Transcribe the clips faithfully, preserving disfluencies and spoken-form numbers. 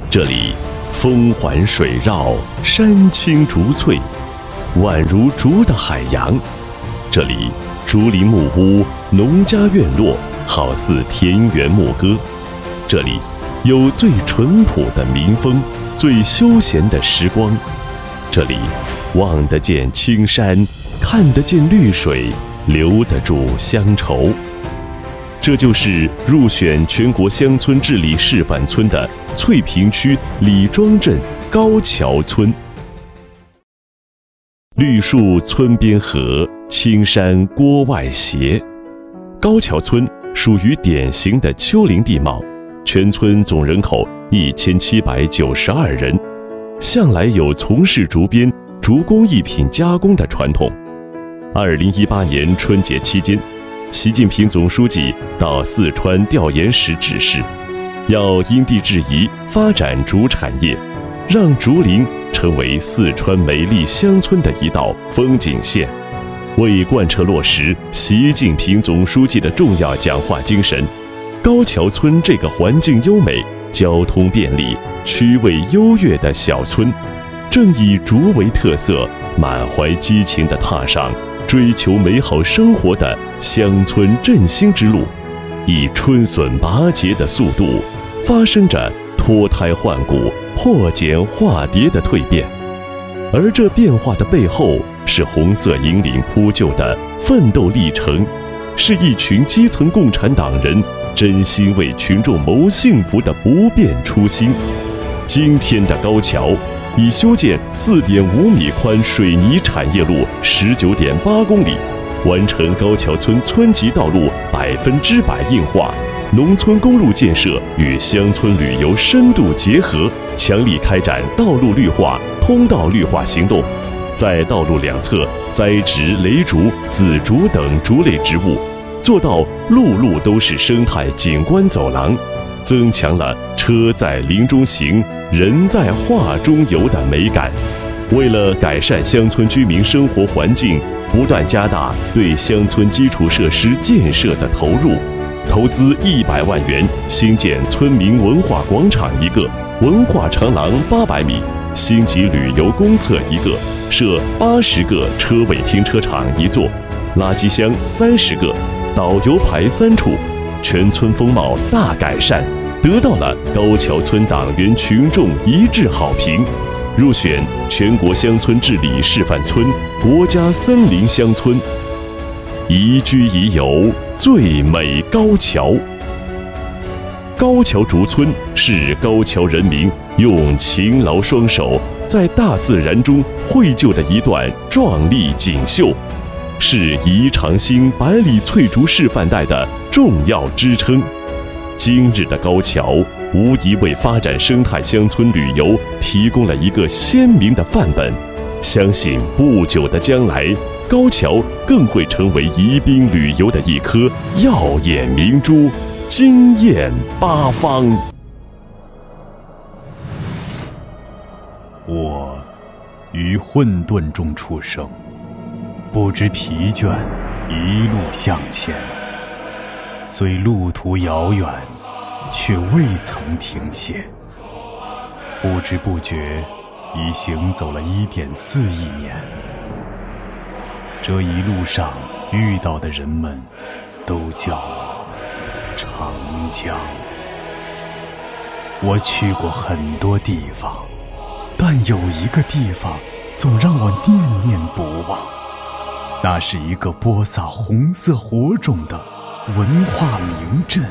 这里风环水绕，山青竹翠，宛如竹的海洋。这里竹林木屋，农家院落，好似田园牧歌。这里有最淳朴的民风，最休闲的时光。这里望得见青山，看得见绿水，留得住乡愁。这就是入选全国乡村治理示范村的翠屏区李庄镇高桥村。绿树村边合，青山郭外斜。高桥村属于典型的丘陵地貌，全村总人口一千七百九十二人，向来有从事竹编、竹工艺品加工的传统。二零一八年春节期间，习近平总书记到四川调研时指示，要因地制宜发展竹产业，让竹林成为四川美丽乡村的一道风景线。为贯彻落实习近平总书记的重要讲话精神，高桥村这个环境优美、交通便利、区位优越的小村，正以竹为特色，满怀激情地踏上追求美好生活的乡村振兴之路，以春笋拔节的速度，发生着脱胎换骨、破茧化蝶的蜕变。而这变化的背后，是红色引领铺就的奋斗历程，是一群基层共产党人真心为群众谋幸福的不变初心。今天的高桥已修建四点五米宽水泥产业路十九点八公里，完成高桥村村级道路百分之百硬化，农村公路建设与乡村旅游深度结合，强力开展道路绿化、通道绿化行动，在道路两侧栽植雷竹、紫竹等竹类植物，做到路路都是生态景观走廊，增强了车在林中行，人在画中游的美感。为了改善乡村居民生活环境，不断加大对乡村基础设施建设的投入，投资一百万元兴建村民文化广场一个，文化长廊八百米，星级旅游公厕一个，设八十个车位停车场一座，垃圾箱三十个，导游牌三处，全村风貌大改善，得到了高桥村党员群众一致好评，入选全国乡村治理示范村、国家森林乡村。宜居宜游，最美高桥。高桥竹村是高桥人民用勤劳双手在大自然中绘就的一段壮丽锦绣，是宜长兴百里翠竹示范带的重要支撑。今日的高桥无疑为发展生态乡村旅游提供了一个鲜明的范本，相信不久的将来，高桥更会成为宜宾旅游的一颗耀眼明珠，惊艳八方。 我于混沌中出生，不知疲倦，一路向前，虽路途遥远，却未曾停歇。不知不觉已行走了一点四亿年。这一路上遇到的人们都叫我长江。我去过很多地方，但有一个地方总让我念念不忘，那是一个播撒红色火种的文化名镇。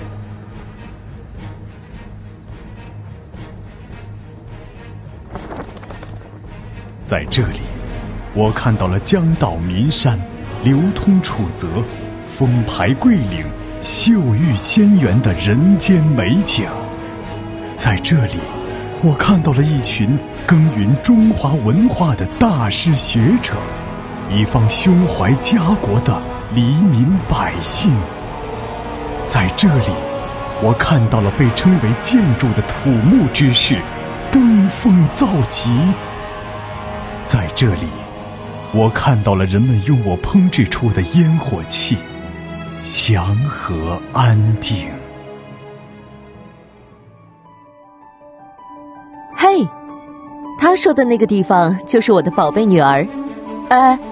在这里，我看到了江岛岷山、流通楚泽、风排桂岭、秀玉仙园的人间美景。在这里，我看到了一群耕耘中华文化的大师学者，一方胸怀家国的黎民百姓。在这里，我看到了被称为建筑的土木之士登峰造极。在这里，我看到了人们用我烹制出的烟火气，祥和安定。 他说的那个地方就是我的宝贝女儿。哎。